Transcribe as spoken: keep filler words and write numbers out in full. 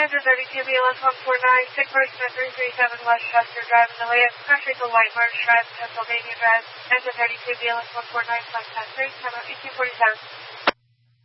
Engine thirty-two B L S one four nine, sick person at three three seven West Chester Drive in the way of Country to White Marsh Drive, Pennsylvania Drive. Engine thirty-two B L S one four nine, flight pass three, time out eighteen forty-seven.